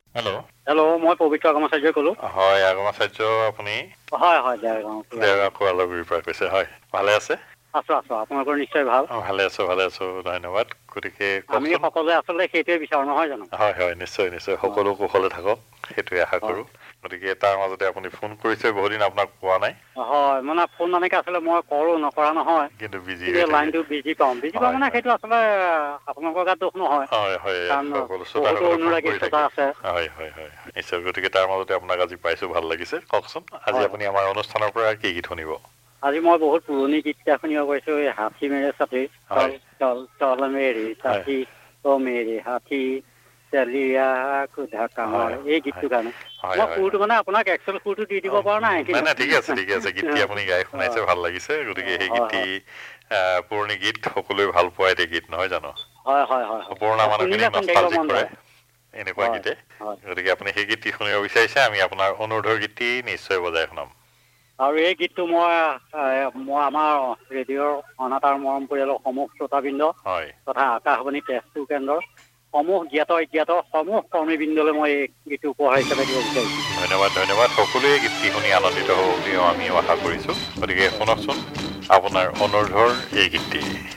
Hello'. Hello', মই পবিত্ৰ আগমাচাৰ্যই ক'লো। হয়, আগমাচাৰ্য আপুনি হয় হয়, দেৰগাঁও কোৱালগুৰিৰ পৰা কৈছে, হয়। ভালে আছে? আছো আছো, আপোনালোকৰ নিশ্চয় ভাল? ভালে আছো, ধন্যবাদ। গতিকে আমি কওকচোন। সকলোৱে আচলতে সেইটোৱে বিচাৰো, নহয় জানো? হয় হয়, নিশ্চয় নিশ্চয়, সকলো কুশলে থাকক সেইটোৱে আশা হয় কৰো। গতিকে তাৰ মাজতে আপুনি ফোন কৰিছে, বহুত দিন আপোনাক পোৱা নাই। হয়, মানে ফোন এনেকে আচলতে মই কৰো, নকৰা নহয়। কিন্তু বিজি কিন্তু হৈ থাকে। লাইনটো বিজি পাওঁ হয় মানে হয় সেইটো আচলতে আপোনালোকৰ গাত দোষ নহয়। হয় হয়, কাৰণ সকলো বহুতো শ্ৰোতাসকলে ফোন অনুৰাগী কৰি শ্ৰোতা থাকে। আছে। হয় হয় হয়, নিশ্চয়। গতিকে তাৰ মাজতে আপোনাক আজি পাইছো, ভাল লাগিছে। কওকচোন, আজি হয় হয়, আপুনি আমাৰ অনুষ্ঠানৰ পৰা কি গীত শুনিব? আজি মই বহুত পুৰণি গীত এটা শুনিব পাৰিছো, এই হাথী মেৰে সাথী, হয় চল চল চল মেৰি হয় সাথী, অ মেৰি হাথী চলিয়া খুদা কামাৰ, হয় এই হয় গীতটোৰ কাৰণে হয় মই হয় সুৰটো হয়। মানে আপোনাক একচুৱেল সুৰটো দি দিব পৰা নাই, নাই কিন্তু নাই, ঠিকে আছে ঠিকে আছে, গীতটি আপুনি গাই শুনাইছে, ভাল লাগিছে। গতিকে সেই হয় গীতটি হয় পুৰণি গীত, সকলোৱে ভাল পোৱা এটি গীত, নহয় জানো? হয় হয় হয় হয়, পুৰণা শুনিলে মানুহখিনিক শুনি থাকিব নষ্টালজিক মন কৰে যায়। এনেকুৱা হয় গীতে। হয়, গতিকে আপুনি সেই গীতটি শুনিব বিচাৰিছে, আমি আপোনাৰ অনুৰোধৰ গীতটি নিশ্চয় বজাই শুনাম। আৰু এই গীতটো মই আমাৰ ৰেডিঅ'ৰ অনাতাঁৰ মৰম পৰিয়ালৰ সমূহ শ্ৰোতাবৃন্দ হয় তথা আকাশবাণী তেজপুৰ কেন্দ্ৰৰ সমূহ জ্ঞাত সমূহ কৰ্মীবৃন্দলৈ মই এই গীতটো উপহাৰ হিচাপে দিব বিচাৰিছোঁ। ধন্যবাদ ধন্যবাদ, সকলোৱে গীতটি শুনি আনন্দিত হ'ব বুলিও আমিও আশা কৰিছোঁ। গতিকে শুনকচোন আপোনাৰ অনুৰোধৰ এই গীতটি।